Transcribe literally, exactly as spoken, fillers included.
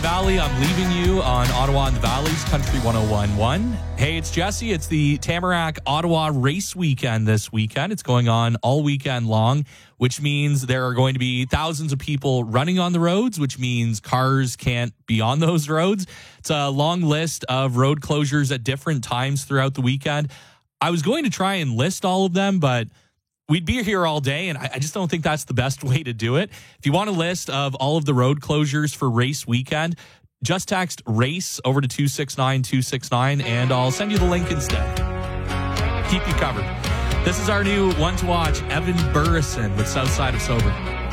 Valley. I'm leaving you on Ottawa and the Valley's Country one oh one point one. Hey, it's Jesse. It's the Tamarack Ottawa race weekend this weekend. It's going on all weekend long, which means there are going to be thousands of people running on the roads, which means cars can't be on those roads. It's a long list of road closures at different times throughout the weekend. I was going to try and list all of them, but we'd be here all day, and I just don't think that's the best way to do it. If you want a list of all of the road closures for race weekend, just text RACE over to two six nine two six nine, and I'll send you the link instead. Keep you covered. This is our new one to watch, Evan Burrison with Southside of Sober.